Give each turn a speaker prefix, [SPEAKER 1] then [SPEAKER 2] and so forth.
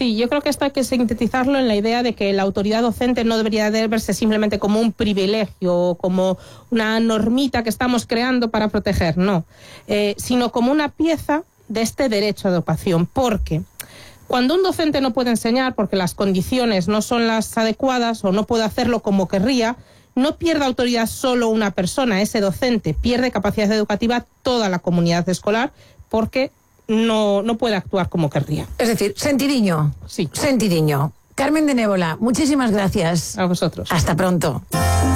[SPEAKER 1] Sí, yo creo que esto hay que sintetizarlo en la idea de que la autoridad docente no debería de verse simplemente como un privilegio o como una normita que estamos creando para proteger, no, sino como una pieza de este derecho a educación, porque cuando un docente no puede enseñar porque las condiciones no son las adecuadas o no puede hacerlo como querría, no pierde autoridad solo una persona, ese docente, pierde capacidad educativa toda la comunidad escolar porque no puede actuar como querría.
[SPEAKER 2] Es decir, sentidiño.
[SPEAKER 1] Sí.
[SPEAKER 2] Sentidiño. Carmen de Nébola, muchísimas gracias.
[SPEAKER 1] A vosotros.
[SPEAKER 2] Hasta pronto.